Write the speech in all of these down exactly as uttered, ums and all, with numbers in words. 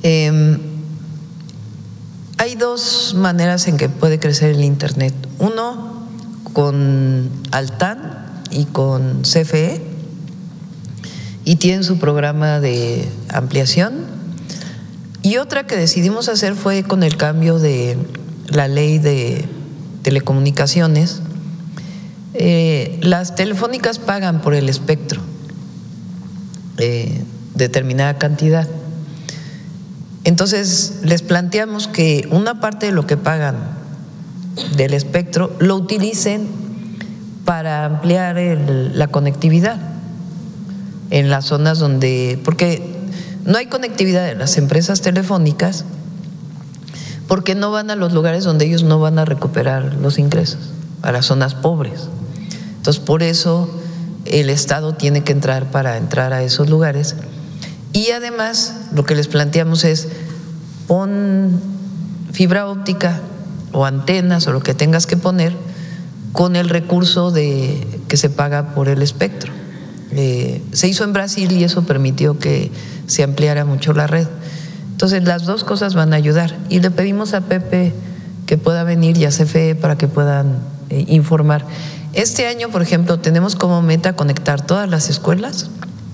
Eh, hay dos maneras en que puede crecer el Internet. Uno, con Altán y con C F E, y tienen su programa de ampliación. Y otra que decidimos hacer fue con el cambio de la ley de telecomunicaciones. Eh, las telefónicas pagan por el espectro eh, determinada cantidad. Entonces les planteamos que una parte de lo que pagan del espectro lo utilicen para ampliar el, la conectividad en las zonas donde, porque no hay conectividad de las empresas telefónicas, porque no van a los lugares donde ellos no van a recuperar los ingresos, a las zonas pobres. Entonces, por eso el Estado tiene que entrar para entrar a esos lugares. Y además, lo que les planteamos es, pon fibra óptica o antenas o lo que tengas que poner con el recurso de, que se paga por el espectro. Eh, se hizo en Brasil y eso permitió que se ampliara mucho la red. Entonces, las dos cosas van a ayudar. Y le pedimos a Pepe que pueda venir y a C F E para que puedan eh, informar. Este año, por ejemplo, tenemos como meta conectar todas las escuelas,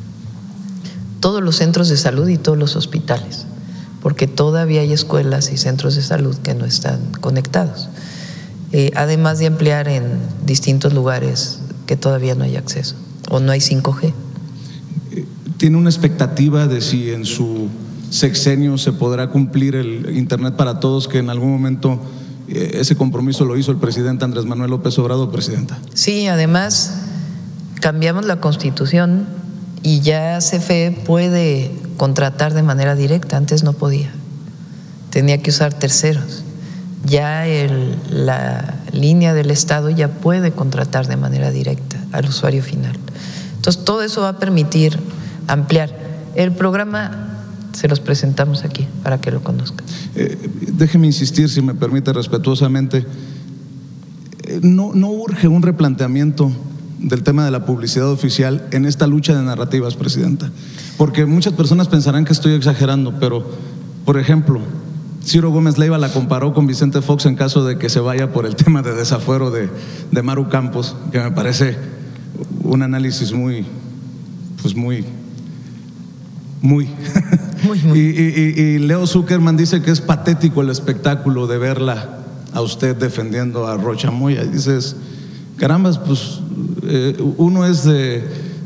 todos los centros de salud y todos los hospitales, porque todavía hay escuelas y centros de salud que no están conectados, eh, además de ampliar en distintos lugares que todavía no hay acceso o no hay cinco G. ¿Tiene una expectativa de si en su sexenio se podrá cumplir el Internet para todos, que en algún momento ese compromiso lo hizo el presidente Andrés Manuel López Obrador, presidenta? Sí, además cambiamos la Constitución y ya C F E puede contratar de manera directa, antes no podía, tenía que usar terceros. Ya el, la línea del Estado ya puede contratar de manera directa al usuario final. Entonces, todo eso va a permitir ampliar. El programa se los presentamos aquí para que lo conozcan. Eh, déjeme insistir, si me permite respetuosamente, eh, no, no urge un replanteamiento del tema de la publicidad oficial en esta lucha de narrativas, presidenta, porque muchas personas pensarán que estoy exagerando, pero, por ejemplo, Ciro Gómez Leiva la comparó con Vicente Fox en caso de que se vaya por el tema de desafuero de, de Maru Campos, que me parece un análisis muy, pues muy, muy. Muy, muy. Y, y, y Leo Zuckerman dice que es patético el espectáculo de verla a usted defendiendo a Rocha Moya. Y dices, carambas, pues eh, uno es de,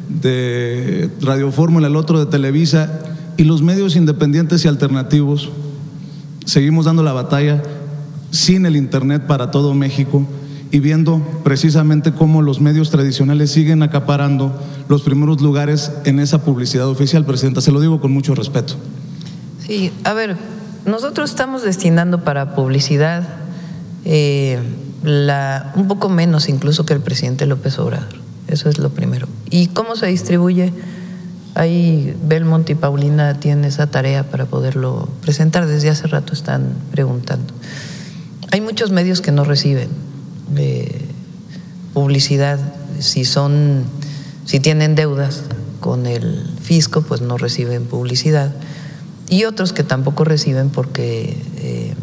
de Radio Fórmula, el otro de Televisa, y los medios independientes y alternativos seguimos dando la batalla sin el Internet para todo México, y viendo precisamente cómo los medios tradicionales siguen acaparando los primeros lugares en esa publicidad oficial, presidenta. Se lo digo con mucho respeto. Sí, a ver, nosotros estamos destinando para publicidad eh, la, un poco menos incluso que el presidente López Obrador. Eso es lo primero. ¿Y cómo se distribuye? Ahí Belmont y Paulina tienen esa tarea para poderlo presentar. Desde hace rato están preguntando. Hay muchos medios que no reciben de publicidad. Si son, si tienen deudas con el fisco, pues no reciben publicidad, y otros que tampoco reciben porque eh,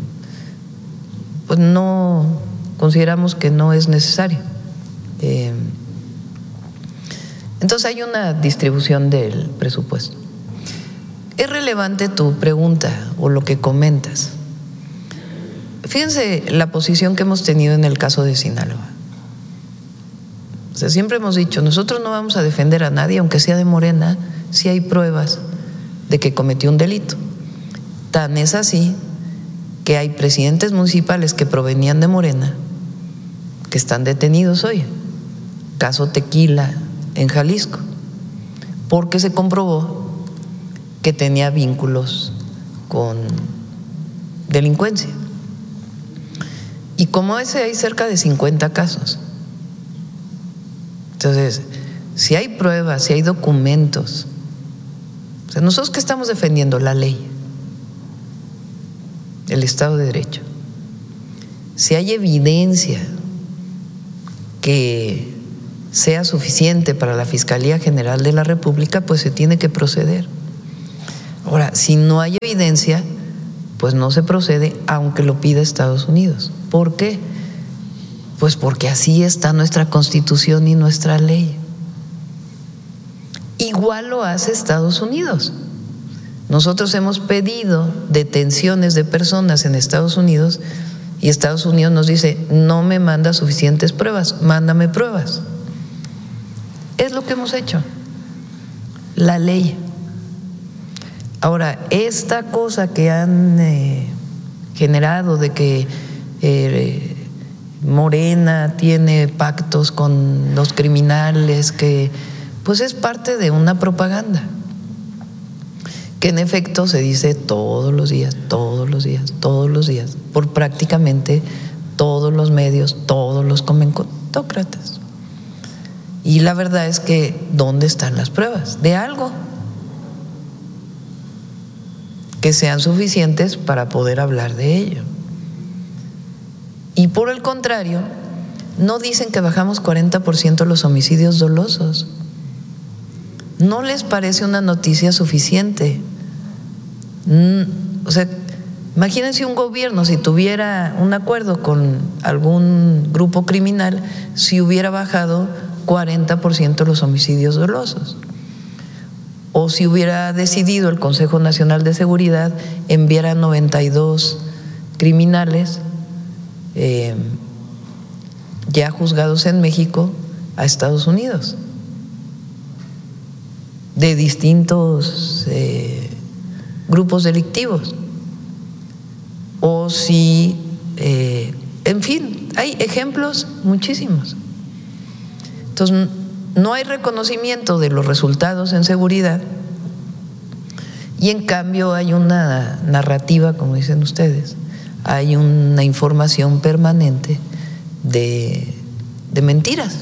pues no consideramos que no es necesario. Eh, entonces hay una distribución del presupuesto. Es relevante tu pregunta o lo que comentas. Fíjense la posición que hemos tenido en el caso de Sinaloa. O sea, siempre hemos dicho, nosotros no vamos a defender a nadie, aunque sea de Morena, si hay pruebas de que cometió un delito. Tan es así que hay presidentes municipales que provenían de Morena que están detenidos hoy. Caso Tequila en Jalisco, porque se comprobó que tenía vínculos con delincuencia. Y como ese hay cerca de cincuenta casos. Entonces, si hay pruebas, si hay documentos, o sea, nosotros que estamos defendiendo la ley, el Estado de Derecho, si hay evidencia que sea suficiente para la Fiscalía General de la República, pues se tiene que proceder. Ahora, si no hay evidencia, pues no se procede, aunque lo pida Estados Unidos. ¿Por qué? Pues porque así está nuestra Constitución y nuestra ley. Igual lo hace Estados Unidos. Nosotros hemos pedido detenciones de personas en Estados Unidos y Estados Unidos nos dice: no me manda suficientes pruebas, mándame pruebas. Es lo que hemos hecho, la ley. Ahora, esta cosa que han eh, generado de que eh, Morena tiene pactos con los criminales, que pues es parte de una propaganda que en efecto se dice todos los días, todos los días, todos los días, por prácticamente todos los medios, todos los comentócratas. Y la verdad es que ¿dónde están las pruebas de algo que sean suficientes para poder hablar de ello? Y por el contrario, no dicen que bajamos cuarenta por ciento los homicidios dolosos. ¿No les parece una noticia suficiente? O sea, imagínense un gobierno, si tuviera un acuerdo con algún grupo criminal, si hubiera bajado cuarenta por ciento los homicidios dolosos. O si hubiera decidido el Consejo Nacional de Seguridad enviar a noventa y dos criminales eh, ya juzgados en México a Estados Unidos, de distintos eh, grupos delictivos. O si, eh, en fin, hay ejemplos muchísimos. Entonces, no hay reconocimiento de los resultados en seguridad y en cambio hay una narrativa, como dicen ustedes, hay una información permanente de, de mentiras.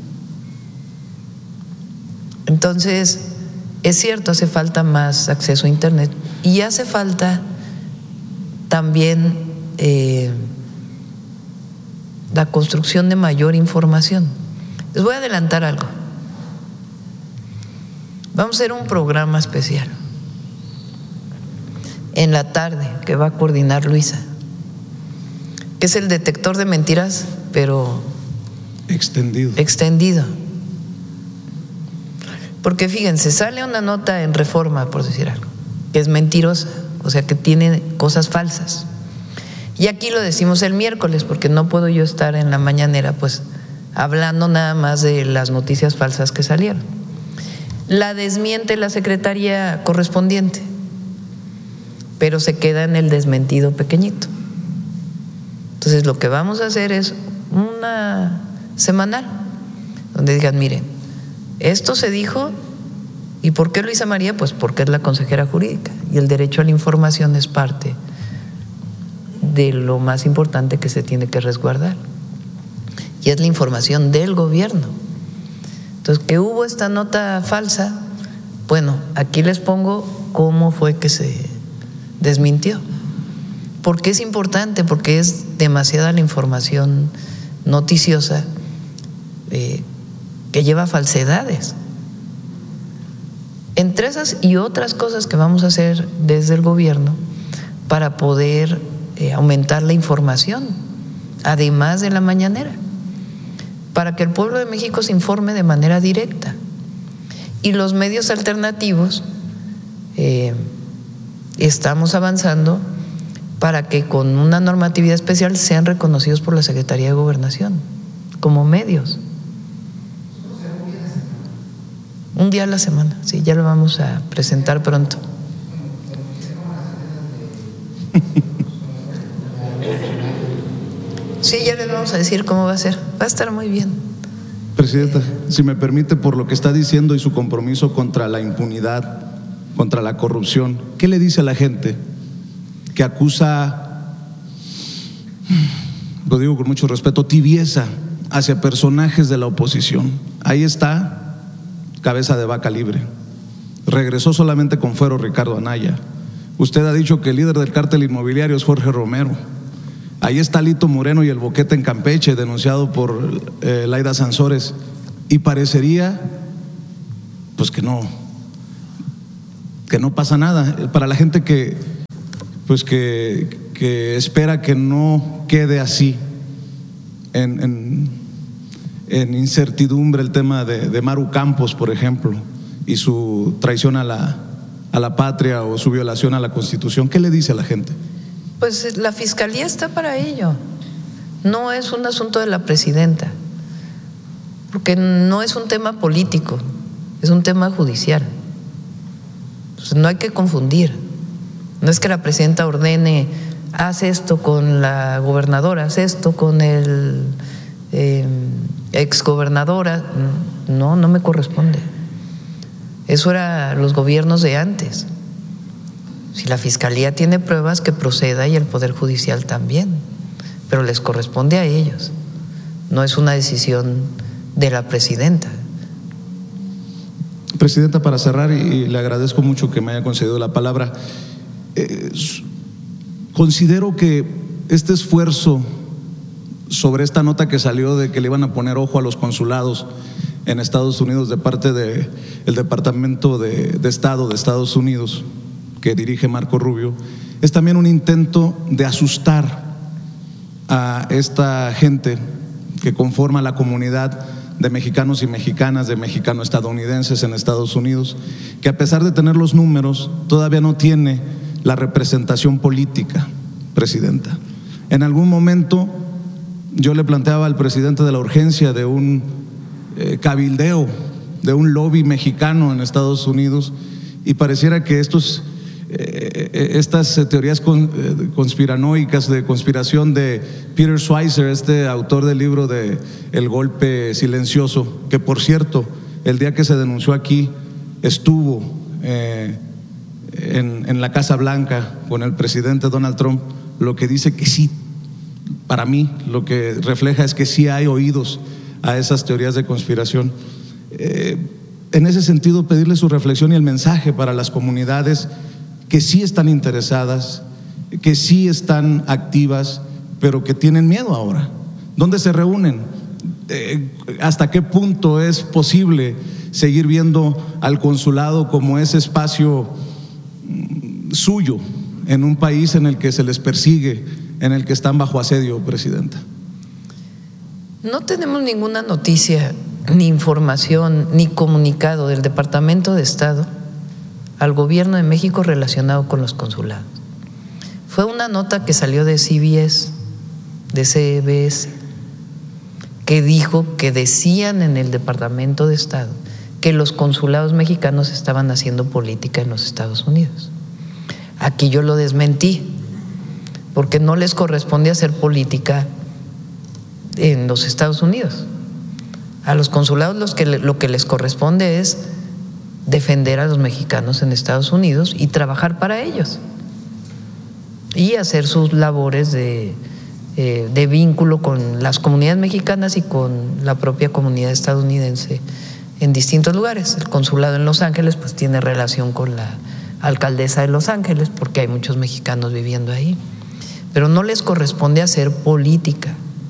Entonces, es cierto, hace falta más acceso a Internet y hace falta también eh, la construcción de mayor información. Les voy a adelantar algo. Vamos a hacer un programa especial en la tarde que va a coordinar Luisa, que es el detector de mentiras, pero extendido. extendido. Porque fíjense, sale una nota en Reforma, por decir algo, que es mentirosa, o sea, que tiene cosas falsas. Y aquí lo decimos el miércoles, porque no puedo yo estar en la mañanera, pues, hablando nada más de las noticias falsas que salieron. La desmiente la secretaría correspondiente, pero se queda en el desmentido pequeñito. Entonces, lo que vamos a hacer es una semanal, donde digan, miren, esto se dijo. ¿Y por qué Luisa María? Pues porque es la consejera jurídica y el derecho a la información es parte de lo más importante que se tiene que resguardar, y es la información del gobierno. Entonces, que hubo esta nota falsa, bueno, aquí les pongo cómo fue que se desmintió. Porque es importante, porque es demasiada la información noticiosa eh, que lleva falsedades. Entre esas y otras cosas que vamos a hacer desde el gobierno para poder eh, aumentar la información, además de la mañanera, para que el pueblo de México se informe de manera directa. Y los medios alternativos eh, estamos avanzando para que con una normatividad especial sean reconocidos por la Secretaría de Gobernación como medios. Un día a la semana, sí, ya lo vamos a presentar pronto. Sí, ya les vamos a decir cómo va a ser. Va a estar muy bien. Presidenta, si me permite, por lo que está diciendo y su compromiso contra la impunidad, contra la corrupción, ¿qué le dice a la gente que acusa, lo digo con mucho respeto, tibieza hacia personajes de la oposición? Ahí está cabeza de vaca libre. Regresó solamente con fuero Ricardo Anaya. Usted ha dicho que el líder del cártel inmobiliario es Jorge Romero. Ahí está Lito Moreno y el Boquete en Campeche, denunciado por eh, Laida Sansores. Y parecería, pues que no, que no pasa nada. Para la gente que, pues que, que espera que no quede así, en, en, en incertidumbre el tema de, de Maru Campos, por ejemplo, y su traición a la, a la patria o su violación a la Constitución, ¿qué le dice a la gente? Pues la Fiscalía está para ello. No es un asunto de la presidenta, porque no es un tema político, es un tema judicial. Pues no hay que confundir. No es que la presidenta ordene, haz esto con la gobernadora, haz esto con el eh, exgobernadora. No, no me corresponde. Eso era los gobiernos de antes. Si la Fiscalía tiene pruebas, que proceda, y el Poder Judicial también, pero les corresponde a ellos. No es una decisión de la presidenta. Presidenta, para cerrar, y le agradezco mucho que me haya concedido la palabra, eh, considero que este esfuerzo sobre esta nota que salió de que le iban a poner ojo a los consulados en Estados Unidos de parte del Departamento de, de Estado de Estados Unidos, que dirige Marco Rubio, es también un intento de asustar a esta gente que conforma la comunidad de mexicanos y mexicanas, de mexicano-estadounidenses en Estados Unidos, que a pesar de tener los números, todavía no tiene la representación política, presidenta. En algún momento yo le planteaba al presidente de la urgencia de un eh, cabildeo, de un lobby mexicano en Estados Unidos, y pareciera que estos Eh, estas teorías conspiranoicas de conspiración de Peter Schweizer, este autor del libro de El golpe silencioso, que por cierto, el día que se denunció aquí estuvo eh, en, en la Casa Blanca con el presidente Donald Trump, lo que dice que sí, para mí lo que refleja es que sí hay oídos a esas teorías de conspiración. Eh, en ese sentido, pedirle su reflexión y el mensaje para las comunidades que sí están interesadas, que sí están activas, pero que tienen miedo ahora. ¿Dónde se reúnen? Eh, ¿Hasta qué punto es posible seguir viendo al consulado como ese espacio mm, suyo en un país en el que se les persigue, en el que están bajo asedio, presidenta? No tenemos ninguna noticia, ni información, ni comunicado del Departamento de Estado al gobierno de México relacionado con los consulados. Fue una nota que salió de C B S, de C B S, que dijo que decían en el Departamento de Estado que los consulados mexicanos estaban haciendo política en los Estados Unidos. Aquí yo lo desmentí, porque no les corresponde hacer política en los Estados Unidos. A los consulados los que, lo que les corresponde es defender a los mexicanos en Estados Unidos y trabajar para ellos y hacer sus labores de, eh, de vínculo con las comunidades mexicanas y con la propia comunidad estadounidense en distintos lugares. El consulado en Los Ángeles pues tiene relación con la alcaldesa de Los Ángeles porque hay muchos mexicanos viviendo ahí, pero no les corresponde hacer política,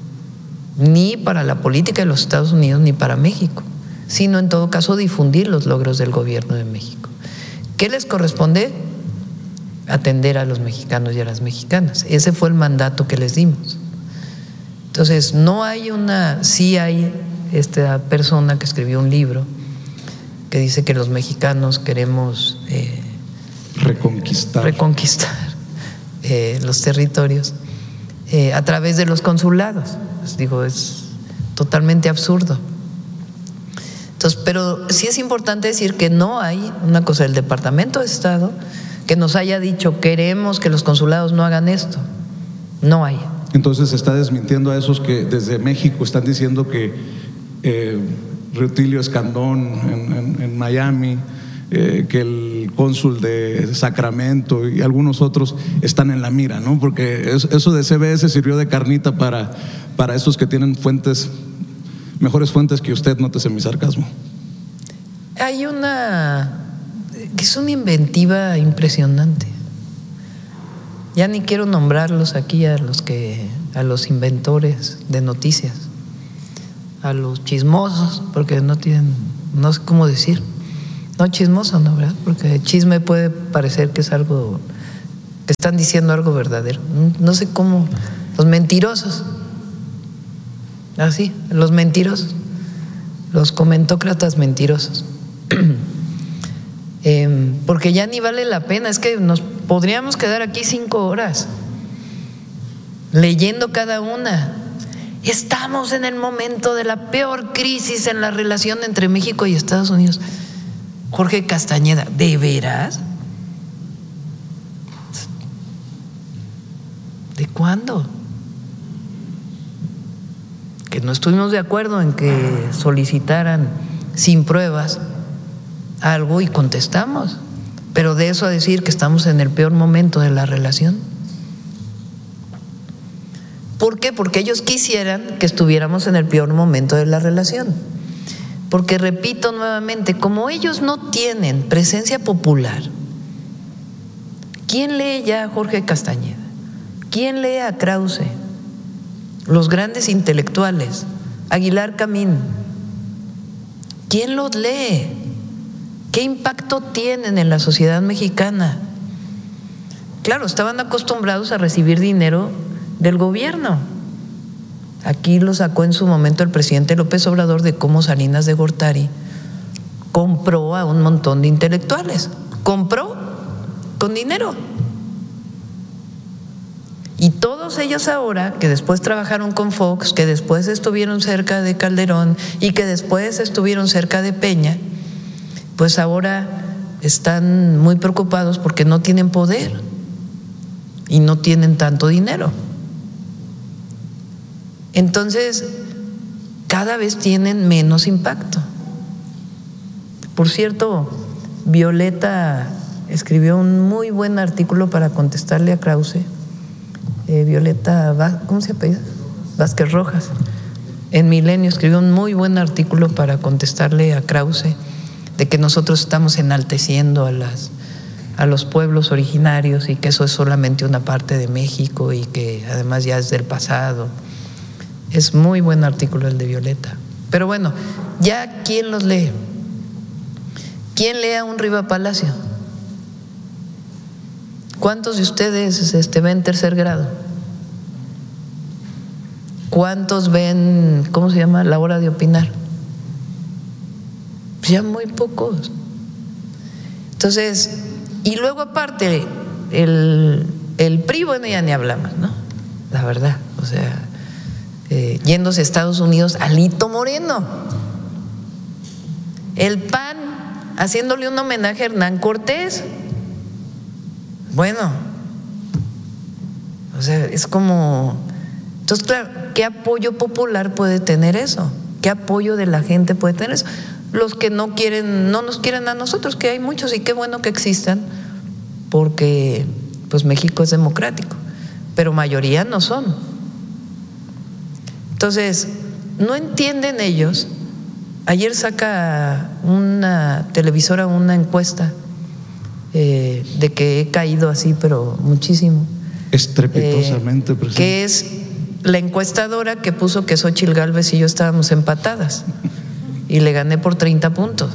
ni para la política de los Estados Unidos ni para México, sino en todo caso difundir los logros del gobierno de México. ¿Qué les corresponde? Atender a los mexicanos y a las mexicanas. Ese fue el mandato que les dimos. Entonces, no hay una, sí hay esta persona que escribió un libro que dice que los mexicanos queremos eh, reconquistar, reconquistar eh, los territorios eh, a través de los consulados. Pues digo, es totalmente absurdo. Entonces, pero sí es importante decir que no hay una cosa del Departamento de Estado que nos haya dicho queremos que los consulados no hagan esto. No hay. Entonces se está desmintiendo a esos que desde México están diciendo que eh, Rutilio Escandón en, en, en Miami, eh, que el cónsul de Sacramento y algunos otros están en la mira, ¿no? Porque eso de C B S sirvió de carnita para, para esos que tienen fuentes, mejores fuentes que usted, nótese mi sarcasmo. Hay una, que es una inventiva impresionante. Ya ni quiero nombrarlos aquí a los que, a los inventores de noticias, a los chismosos, porque no tienen, no sé cómo decir, No chismoso, ¿no? ¿Verdad? Porque chisme puede parecer que es algo, que están diciendo algo verdadero. No sé cómo, los mentirosos, así, los mentirosos, los comentócratas mentirosos. eh, porque ya ni vale la pena, es que nos podríamos quedar aquí cinco horas leyendo cada una. Estamos en el momento de la peor crisis en la relación entre México y Estados Unidos. Jorge Castañeda, ¿de veras? ¿De cuándo? Que no estuvimos de acuerdo en que solicitaran sin pruebas algo y contestamos, pero de eso a decir que estamos en el peor momento de la relación. ¿Por qué? Porque ellos quisieran que estuviéramos en el peor momento de la relación. Porque repito nuevamente, como ellos no tienen presencia popular, ¿quién lee ya a Jorge Castañeda? ¿Quién lee a Krause? Los grandes intelectuales, Aguilar Camín. ¿Quién los lee? ¿Qué impacto tienen en la sociedad mexicana? Claro, estaban acostumbrados a recibir dinero del gobierno. Aquí lo sacó en su momento el presidente López Obrador de cómo Salinas de Gortari compró a un montón de intelectuales. Compró con dinero. Y todos ellos ahora, que después trabajaron con Fox, que después estuvieron cerca de Calderón y que después estuvieron cerca de Peña, pues ahora están muy preocupados porque no tienen poder y no tienen tanto dinero. Entonces, cada vez tienen menos impacto. Por cierto, Violeta escribió un muy buen artículo para contestarle a Krause. Eh, Violeta, ¿cómo se apellida? Vázquez Rojas. En Milenio escribió un muy buen artículo para contestarle a Krause de que nosotros estamos enalteciendo a las a los pueblos originarios y que eso es solamente una parte de México y que además ya es del pasado. Es muy buen artículo el de Violeta. Pero bueno, ya ¿quién los lee? ¿Quién lee a un Riva Palacio? ¿Cuántos de ustedes este, ven tercer grado? ¿Cuántos ven, cómo se llama, La Hora de Opinar? Ya muy pocos. Entonces, y luego aparte, el, el P R I, bueno, ya ni hablamos, ¿no? La verdad, o sea, eh, yéndose a Estados Unidos, Alito Moreno. El P A N haciéndole un homenaje a Hernán Cortés. Bueno, o sea, es como… Entonces, claro, ¿qué apoyo popular puede tener eso? ¿Qué apoyo de la gente puede tener eso? Los que no quieren, no nos quieren a nosotros, que hay muchos y qué bueno que existan, porque pues México es democrático, pero mayoría no son. Entonces, no entienden ellos. Ayer saca una televisora una encuesta eh, de que he caído así, pero muchísimo. Estrepitosamente, eh, presidente. Que es la encuestadora que puso que Xóchitl Gálvez y yo estábamos empatadas y le gané por treinta puntos.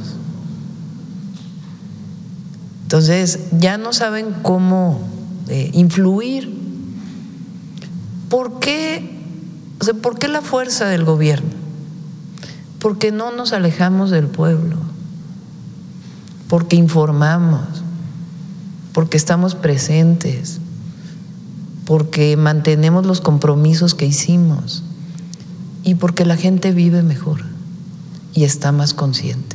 Entonces ya no saben cómo eh, influir. ¿Por qué? O sea, ¿por qué la fuerza del gobierno? Porque no nos alejamos del pueblo, porque informamos, porque estamos presentes, porque mantenemos los compromisos que hicimos y porque la gente vive mejor y está más consciente.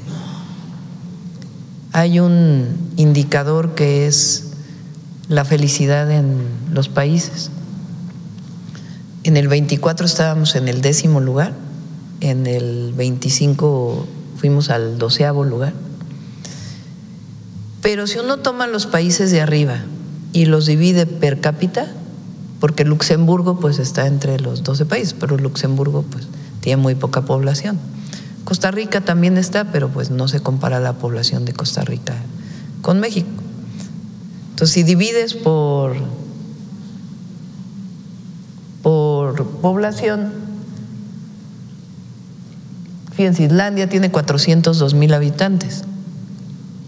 Hay un indicador que es la felicidad en los países. En el veinticuatro estábamos en el décimo lugar, en el veinticinco fuimos al doceavo lugar. Pero si uno toma los países de arriba y los divide per cápita, porque Luxemburgo pues está entre los doce países, pero Luxemburgo pues tiene muy poca población. Costa Rica también está, pero pues no se compara la población de Costa Rica con México. Entonces, si divides por, por población, fíjense, Islandia tiene cuatrocientos dos mil habitantes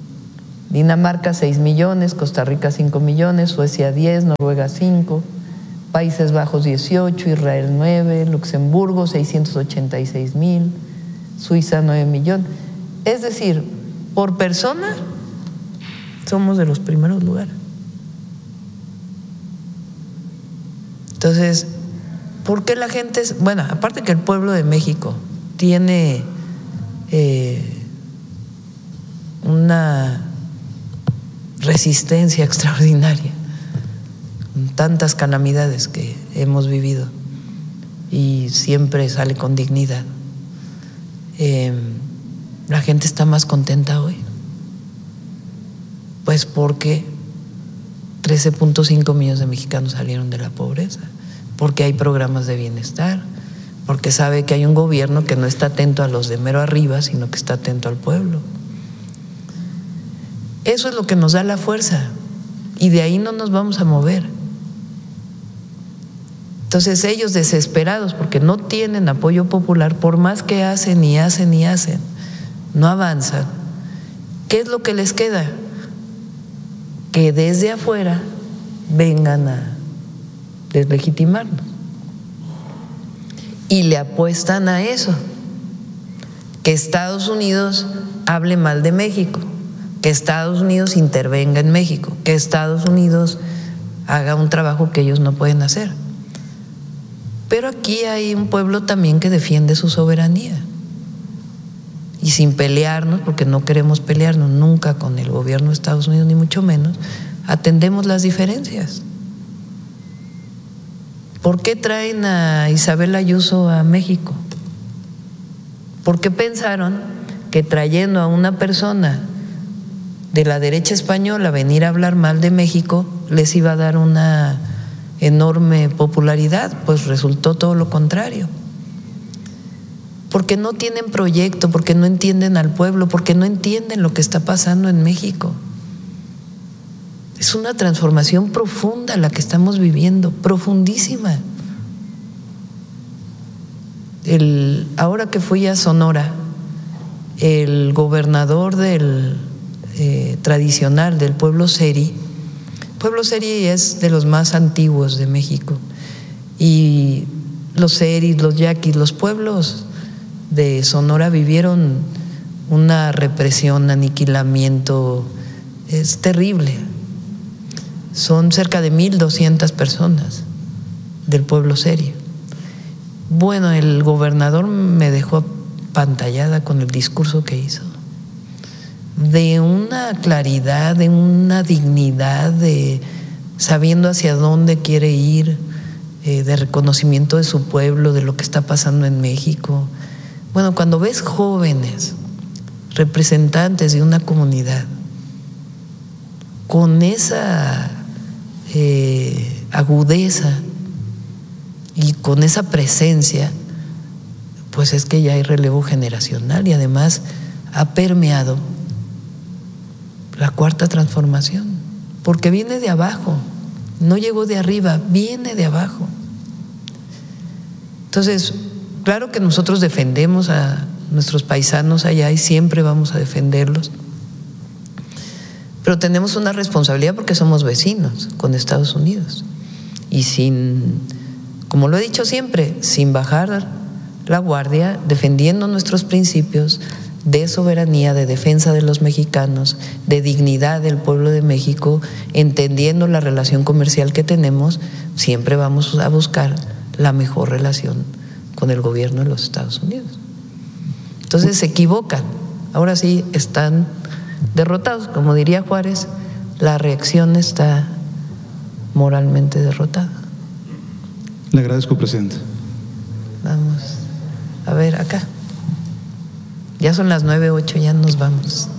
Dinamarca seis millones, Costa Rica cinco millones, Suecia diez, Noruega cinco, Países Bajos dieciocho, Israel nueve, Luxemburgo seiscientos ochenta y seis mil, Suiza nueve millones. Es decir, por persona somos de los primeros lugares. Entonces, ¿por qué la gente es, bueno, aparte que el pueblo de México tiene eh, una resistencia extraordinaria, tantas calamidades que hemos vivido y siempre sale con dignidad, eh, la gente está más contenta hoy? Pues porque trece punto cinco millones de mexicanos salieron de la pobreza, porque hay programas de bienestar, porque sabe que hay un gobierno que no está atento a los de mero arriba, sino que está atento al pueblo. Eso es lo que nos da la fuerza y de ahí no nos vamos a mover. Entonces ellos, desesperados porque no tienen apoyo popular, por más que hacen y hacen y hacen, no avanzan. ¿Qué es lo que les queda? Que desde afuera vengan a deslegitimarnos y le apuestan a eso, que Estados Unidos hable mal de México, que Estados Unidos intervenga en México, que Estados Unidos haga un trabajo que ellos no pueden hacer. Pero aquí hay un pueblo también que defiende su soberanía y sin pelearnos, porque no queremos pelearnos nunca con el gobierno de Estados Unidos, ni mucho menos, atendemos las diferencias. ¿Por qué traen a Isabel Ayuso a México? ¿Por qué pensaron que trayendo a una persona de la derecha española a venir a hablar mal de México les iba a dar una enorme popularidad? Pues resultó todo lo contrario. Porque no tienen proyecto, porque no entienden al pueblo, porque no entienden lo que está pasando en México. Es una transformación profunda la que estamos viviendo, profundísima. El, ahora que fui a Sonora, el gobernador del eh, tradicional del pueblo Seri, pueblo Seri es de los más antiguos de México, y los Seris, los Yaquis, los pueblos de Sonora vivieron una represión, aniquilamiento, es terrible. Son cerca de mil doscientas personas del pueblo Seri. Bueno, el gobernador me dejó apantallada con el discurso que hizo, de una claridad, de una dignidad, de sabiendo hacia dónde quiere ir, eh, de reconocimiento de su pueblo, de lo que está pasando en México. Bueno, cuando ves jóvenes representantes de una comunidad con esa eh, agudeza y con esa presencia, pues es que ya hay relevo generacional y además ha permeado la cuarta transformación, porque viene de abajo, no llegó de arriba, viene de abajo. Entonces, claro que nosotros defendemos a nuestros paisanos allá y siempre vamos a defenderlos, pero tenemos una responsabilidad porque somos vecinos con Estados Unidos y sin, como lo he dicho siempre, sin bajar la guardia, defendiendo nuestros principios de soberanía, de defensa de los mexicanos, de dignidad del pueblo de México, entendiendo la relación comercial que tenemos, siempre vamos a buscar la mejor relación con el gobierno de los Estados Unidos. Entonces se equivocan, ahora sí están derrotados, como diría Juárez, la reacción está moralmente derrotada. Le agradezco, presidente. Vamos, a ver acá. Ya son las nueve ocho, ya nos vamos.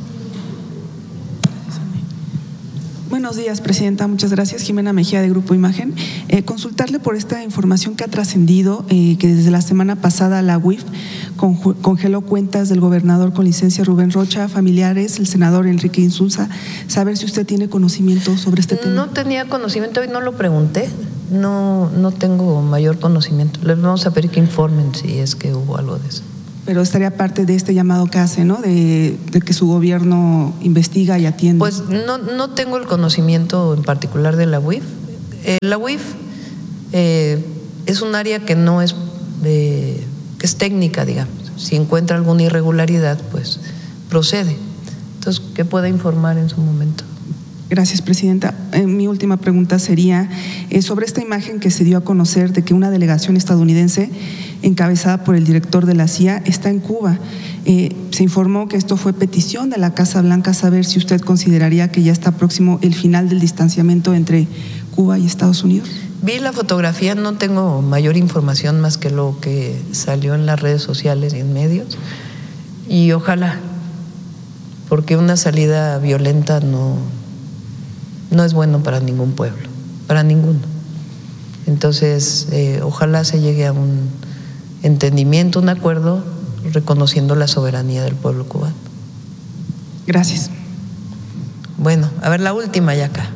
Buenos días, presidenta. Muchas gracias. Jimena Mejía, de Grupo Imagen. Eh, consultarle por esta información que ha trascendido, eh, que desde la semana pasada la U I F congeló cuentas del gobernador con licencia Rubén Rocha, familiares, el senador Enrique Insulza. Saber si usted tiene conocimiento sobre este tema. No tenía conocimiento, hoy no lo pregunté. No, no tengo mayor conocimiento. Les vamos a pedir que informen si es que hubo algo de eso. pero estaría parte de este llamado que hace, ¿no? De, de que su gobierno investiga y atiende. Pues no, no tengo el conocimiento en particular de la U I F. Eh, la U I F eh, es un área que no es, de, que es técnica, digamos. Si encuentra alguna irregularidad, pues procede. Entonces, ¿qué pueda informar en su momento? Gracias, presidenta. Eh, mi última pregunta sería eh, sobre esta imagen que se dio a conocer de que una delegación estadounidense encabezada por el director de la C I A está en Cuba. Eh, se informó que esto fue petición de la Casa Blanca. Saber si usted consideraría que ya está próximo el final del distanciamiento entre Cuba y Estados Unidos. Vi la fotografía, no tengo mayor información más que lo que salió en las redes sociales y en medios. Y ojalá, porque una salida violenta no… no es bueno para ningún pueblo, para ninguno. Entonces, eh, ojalá se llegue a un entendimiento, un acuerdo, reconociendo la soberanía del pueblo cubano. Gracias. Bueno, a ver la última ya acá.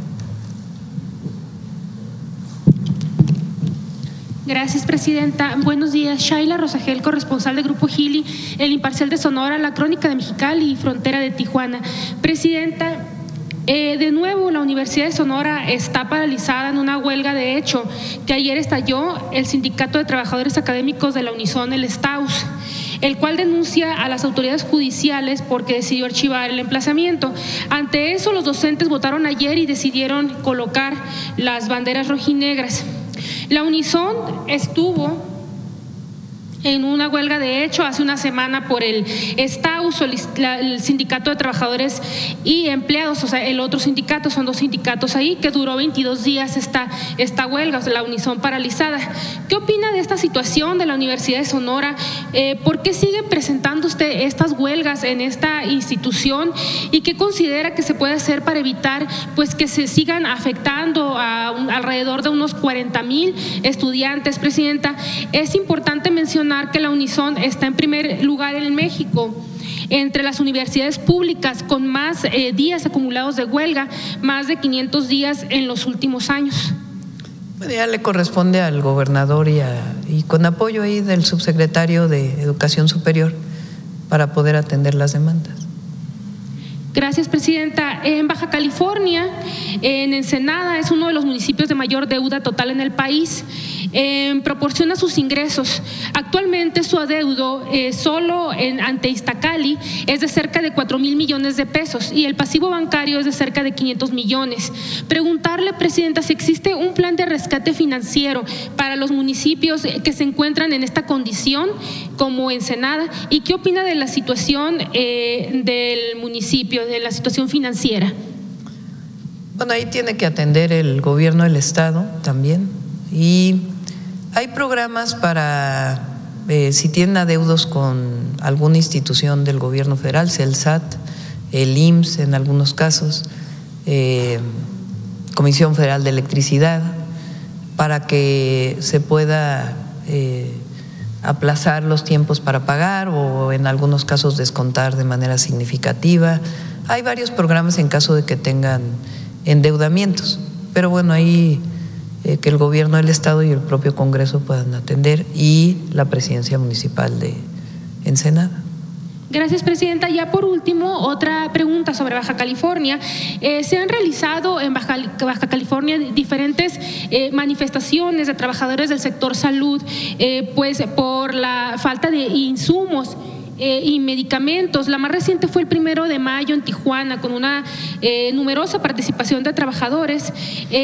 Gracias, presidenta. Buenos días. Shaila Rosagel, corresponsal de Grupo Gili, El Imparcial de Sonora, La Crónica de Mexicali y Frontera de Tijuana. Presidenta, Eh, de nuevo, la Universidad de Sonora está paralizada en una huelga de hecho que ayer estalló el Sindicato de Trabajadores Académicos de la Unison, el STAUS, el cual denuncia a las autoridades judiciales porque decidió archivar el emplazamiento. Ante eso, los docentes votaron ayer y decidieron colocar las banderas rojinegras. La Unison estuvo en una huelga de hecho hace una semana por el STAUS, el Sindicato de Trabajadores y Empleados, o sea, el otro sindicato, son dos sindicatos ahí, que duró veintidós días esta, esta huelga, o sea, la Unison paralizada. ¿Qué opina de esta situación de la Universidad de Sonora? Eh, ¿Por qué sigue presentando usted estas huelgas en esta institución? ¿Y qué considera que se puede hacer para evitar pues que se sigan afectando a un, alrededor de unos cuarenta mil estudiantes? Presidenta, es importante mencionar que la Unison está en primer lugar en México entre las universidades públicas con más eh, días acumulados de huelga, más de quinientos días en los últimos años. Bueno, ya le corresponde al gobernador y, a, y con apoyo ahí del subsecretario de Educación Superior para poder atender las demandas. Gracias, presidenta. En Baja California, en Ensenada, es uno de los municipios de mayor deuda total en el país. Eh, proporciona sus ingresos. Actualmente su adeudo eh, solo en, ante Iztacali es de cerca de cuatro mil millones de pesos y el pasivo bancario es de cerca de quinientos millones. Preguntarle, presidenta, si existe un plan de rescate financiero para los municipios que se encuentran en esta condición, como Ensenada, y qué opina de la situación eh, del municipio, de la situación financiera. Bueno, ahí tiene que atender el gobierno del estado también, y hay programas para eh, si tienen adeudos con alguna institución del gobierno federal, sea el S A T, el I M S S en algunos casos, eh, Comisión Federal de Electricidad, para que se pueda eh, aplazar los tiempos para pagar o en algunos casos descontar de manera significativa. Hay varios programas en caso de que tengan endeudamientos, pero bueno, ahí eh, que el gobierno del estado y el propio Congreso puedan atender, y la presidencia municipal de Ensenada. Gracias, presidenta. Ya por último, otra pregunta sobre Baja California. Eh, se han realizado en Baja, Baja California diferentes eh, manifestaciones de trabajadores del sector salud, eh, pues por la falta de insumos Eh, y medicamentos. La más reciente fue el primero de mayo en Tijuana, con una eh, numerosa participación de trabajadores.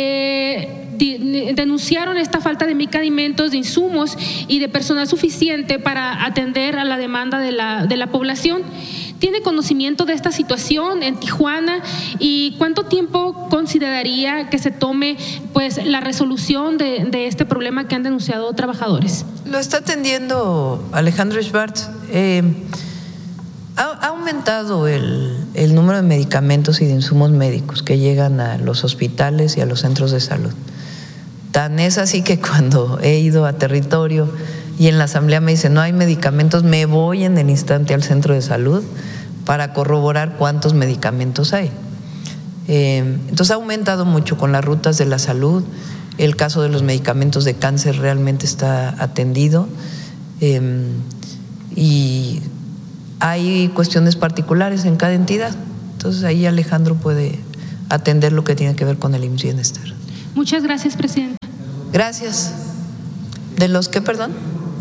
Eh, de, denunciaron esta falta de medicamentos, de insumos y de personal suficiente para atender a la demanda de la, de la población. ¿Tiene conocimiento de esta situación en Tijuana y cuánto tiempo consideraría que se tome pues la resolución de, de este problema que han denunciado trabajadores? Lo está atendiendo Alejandro Schwartz. Eh, ha, ha aumentado el, el número de medicamentos y de insumos médicos que llegan a los hospitales y a los centros de salud. Tan es así que cuando he ido a territorio y en la asamblea me dicen no hay medicamentos, me voy en el instante al centro de salud para corroborar cuántos medicamentos hay. Eh, entonces ha aumentado mucho con las rutas de la salud. El caso de los medicamentos de cáncer realmente está atendido. Eh, y hay cuestiones particulares en cada entidad. Entonces ahí Alejandro puede atender lo que tiene que ver con el I M S S Bienestar. Muchas gracias, presidenta. Gracias. ¿De los qué, perdón?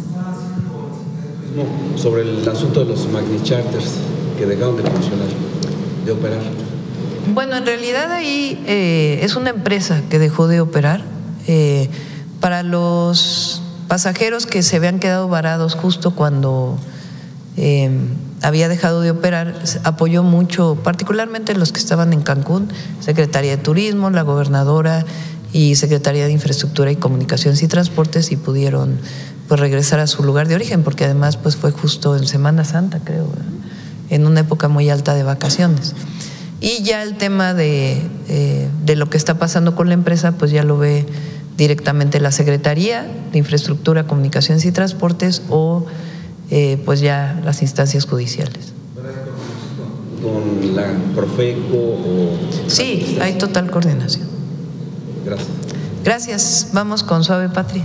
No, sobre el asunto de los Magni Charters que dejaron de funcionar, de operar. Bueno, en realidad ahí eh, es una empresa que dejó de operar. Eh, para los pasajeros que se habían quedado varados justo cuando eh, había dejado de operar, apoyó mucho, particularmente los que estaban en Cancún, Secretaría de Turismo, la gobernadora y Secretaría de Infraestructura y Comunicaciones y Transportes, y pudieron pues regresar a su lugar de origen, porque además pues fue justo en Semana Santa, creo, ¿verdad? En una época muy alta de vacaciones. Y ya el tema de, eh, de lo que está pasando con la empresa, pues ya lo ve directamente la Secretaría de Infraestructura, Comunicaciones y Transportes o eh, pues ya las instancias judiciales. ¿Con la Profeco o...? Sí, hay total coordinación. Gracias. Gracias. Vamos con Suave Patria.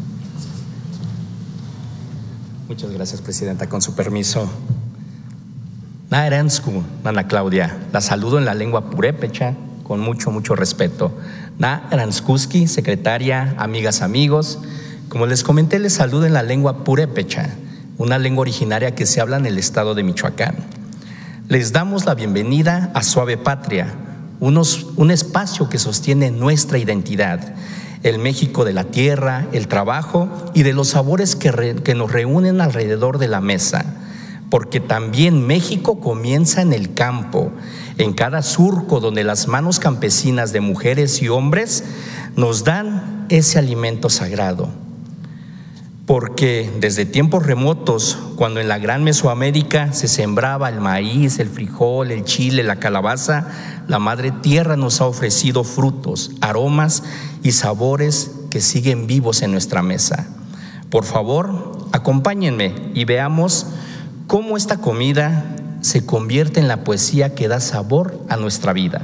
Muchas gracias, presidenta. Con su permiso. Naeransku, Ana Claudia, la saludo en la lengua purépecha con mucho, mucho respeto. Naeranskuski, secretaria, amigas, amigos. Como les comenté, les saludo en la lengua purépecha, una lengua originaria que se habla en el estado de Michoacán. Les damos la bienvenida a Suave Patria, unos, un espacio que sostiene nuestra identidad, el México de la tierra, el trabajo y de los sabores que, re, que nos reúnen alrededor de la mesa. Porque también México comienza en el campo, en cada surco donde las manos campesinas de mujeres y hombres nos dan ese alimento sagrado. Porque desde tiempos remotos, cuando en la gran Mesoamérica se sembraba el maíz, el frijol, el chile, la calabaza, la Madre Tierra nos ha ofrecido frutos, aromas y sabores que siguen vivos en nuestra mesa. Por favor, acompáñenme y veamos cómo esta comida se convierte en la poesía que da sabor a nuestra vida.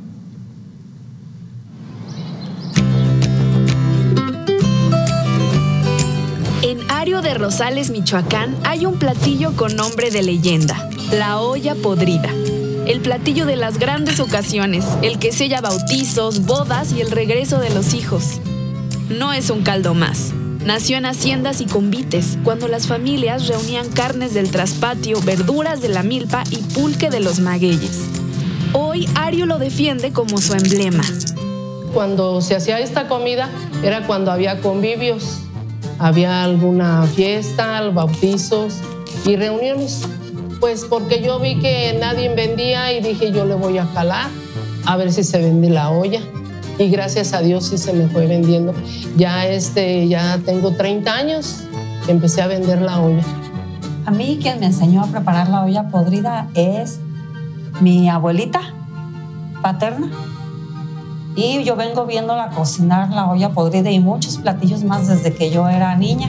En Ario de Rosales, Michoacán, hay un platillo con nombre de leyenda, la olla podrida. El platillo de las grandes ocasiones, el que sella bautizos, bodas y el regreso de los hijos. No es un caldo más. Nació en haciendas y convites, cuando las familias reunían carnes del traspatio, verduras de la milpa y pulque de los magueyes. Hoy Ario lo defiende como su emblema. Cuando se hacía esta comida era cuando había convivios, había alguna fiesta, bautizos y reuniones. Pues porque yo vi que nadie vendía y dije yo le voy a calar a ver si se vende la olla. Y gracias a Dios sí se me fue vendiendo. Ya, este, ya tengo treinta años que empecé a vender la olla. A mí quien me enseñó a preparar la olla podrida es mi abuelita paterna. Y yo vengo viéndola cocinar la olla podrida y muchos platillos más desde que yo era niña.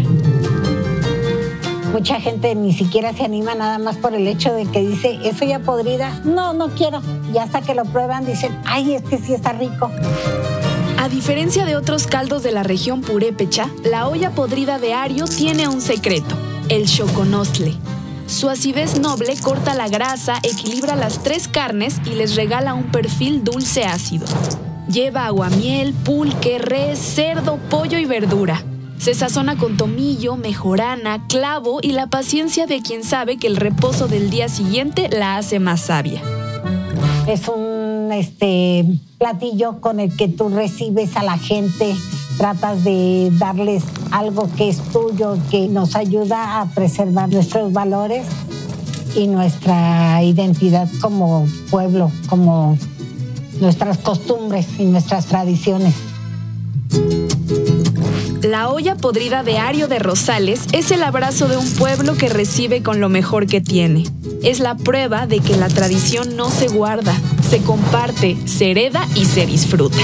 Mucha gente ni siquiera se anima nada más por el hecho de que dice, ¿es olla podrida? No, no quiero. Y hasta que lo prueban dicen, ay, es que sí está rico. A diferencia de otros caldos de la región purépecha, la olla podrida de Ario tiene un secreto, el xoconostle. Su acidez noble corta la grasa, equilibra las tres carnes y les regala un perfil dulce ácido. Lleva aguamiel, pulque, res, cerdo, pollo y verdura. Se sazona con tomillo, mejorana, clavo y la paciencia de quien sabe que el reposo del día siguiente la hace más sabia. Es un este, platillo con el que tú recibes a la gente, tratas de darles algo que es tuyo, que nos ayuda a preservar nuestros valores y nuestra identidad como pueblo, como nuestras costumbres y nuestras tradiciones. La olla podrida de Ario de Rosales es el abrazo de un pueblo que recibe con lo mejor que tiene. Es la prueba de que la tradición no se guarda, se comparte, se hereda y se disfruta.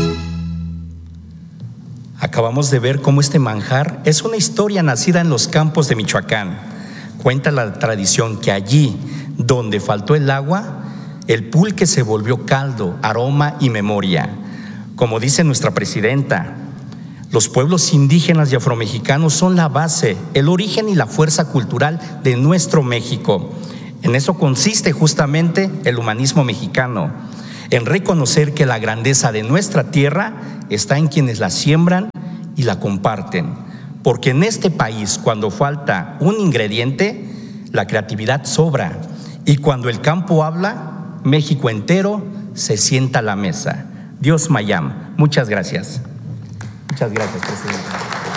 Acabamos de ver cómo este manjar es una historia nacida en los campos de Michoacán. Cuenta la tradición que allí, donde faltó el agua, el pulque se volvió caldo, aroma y memoria. Como dice nuestra presidenta, Los pueblos indígenas y afromexicanos son la base, el origen y la fuerza cultural de nuestro México. En eso consiste justamente el humanismo mexicano, en reconocer que la grandeza de nuestra tierra está en quienes la siembran y la comparten. Porque en este país, cuando falta un ingrediente, la creatividad sobra. Y cuando el campo habla, México entero se sienta a la mesa. Dios Mayam. Muchas gracias. Muchas gracias, presidente.